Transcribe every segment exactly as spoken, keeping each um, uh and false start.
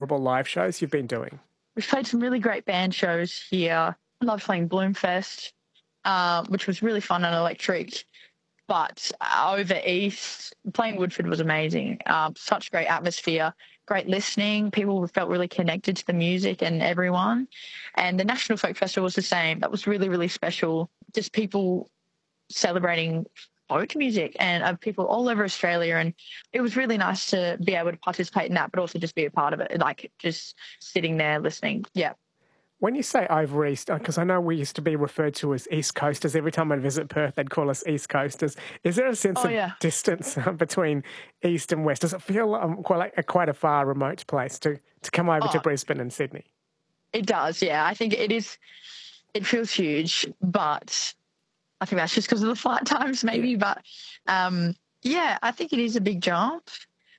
incredible live shows you've been doing? We've played some really great band shows here. I loved playing Bloomfest, uh, which was really fun and electric. But uh, over East, playing Woodford was amazing. Um, such great atmosphere, great listening. People felt really connected to the music and everyone. And the National Folk Festival was the same. That was really, really special. Just people celebrating folk music and uh, people all over Australia. And it was really nice to be able to participate in that, but also just be a part of it, like just sitting there listening. Yeah. When you say over East, because I know we used to be referred to as East Coasters. Every time I'd visit Perth, they'd call us East Coasters. Is there a sense Oh, of yeah. distance between East and West? Does it feel um, quite like a, quite a far remote place to, to come over to Oh, Brisbane and Sydney? it does, yeah. I think it is, it feels huge, but I think that's just because of the flight times maybe. Yeah. But um, yeah, I think it is a big jump,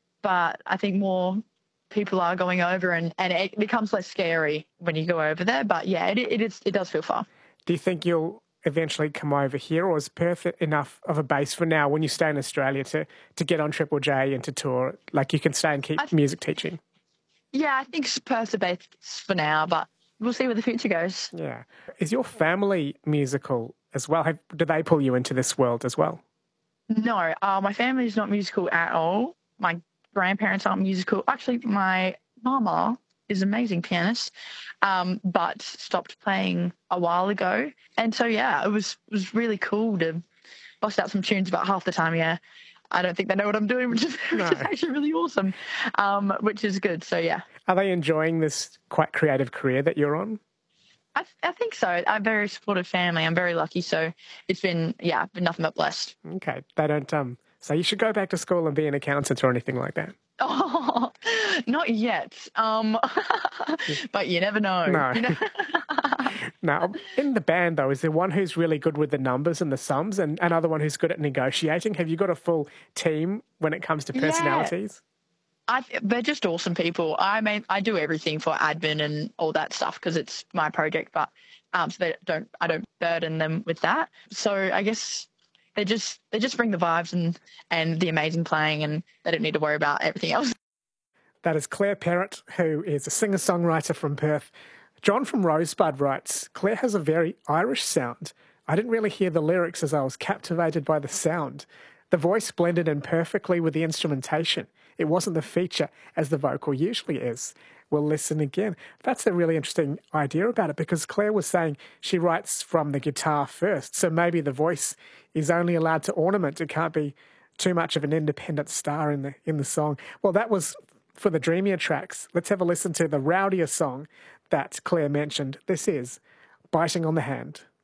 but I think more people are going over and, and it becomes less scary when you go over there. But yeah, it, it is, it does feel far. Do you think you'll eventually come over here, or is Perth enough of a base for now when you stay in Australia to, to get on Triple J and to tour? Like you can stay and keep th- music teaching? Yeah, I think Perth's a base for now, but we'll see where the future goes. Yeah. Is your family musical as well? Have, do they pull you into this world as well? No, uh, my family is not musical at all. My grandparents aren't musical. Actually, my mama is an amazing pianist, um, but stopped playing a while ago. And so, yeah, it was was really cool to bust out some tunes about half the time, yeah. I don't think they know what I'm doing, which is, No. which is actually really awesome, um, which is good. So, yeah. Are they enjoying this quite creative career that you're on? I, I think so. I'm a very supportive family. I'm very lucky. So it's been, yeah, been nothing but blessed. Okay. They don't um, say you should go back to school and be an accountant or anything like that? Oh, not yet. Um, but you never know. No. You know? Now, in the band, though, is there one who's really good with the numbers and the sums and another one who's good at negotiating? Have you got a full team when it comes to personalities? I, they're just awesome people. I mean, I do everything for admin and all that stuff because it's my project, but um, so they don't, I don't burden them with that. So I guess they just, they just bring the vibes and, and the amazing playing, and they don't need to worry about everything else. That is Claire Perrott, who is a singer-songwriter from Perth. John from Rosebud writes, Claire has a very Irish sound. I didn't really hear the lyrics as I was captivated by the sound. The voice blended in perfectly with the instrumentation. It wasn't the feature as the vocal usually is. We'll listen again. That's a really interesting idea about it, because Claire was saying she writes from the guitar first, so maybe the voice is only allowed to ornament. It can't be too much of an independent star in the in the song. Well, that was for the dreamier tracks. Let's have a listen to the rowdier song that Claire mentioned. This is Biting on the Hand.